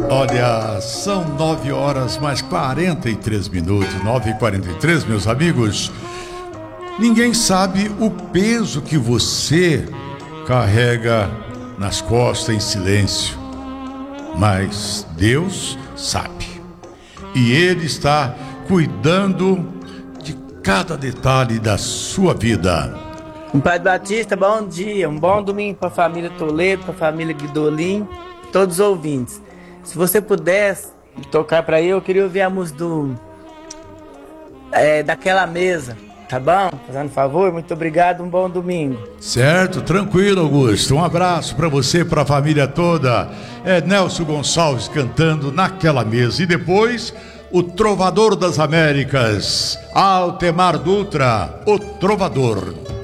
Olha, são 9 horas mais 43 minutos, 9h43, meus amigos. Ninguém sabe o peso que você carrega nas costas em silêncio, mas Deus sabe. E Ele está cuidando de cada detalhe da sua vida. Padre Batista, bom dia, um bom domingo para a família Toledo, para a família Guidolin, todos os ouvintes. Se você pudesse tocar para eu queria ouvir a música daquela mesa, tá bom? Fazendo favor, muito obrigado, um bom domingo. Certo, tranquilo, Augusto. Um abraço para você, para a família toda. É Nelson Gonçalves cantando Naquela Mesa. E depois, o Trovador das Américas, Altemar Dutra, o Trovador.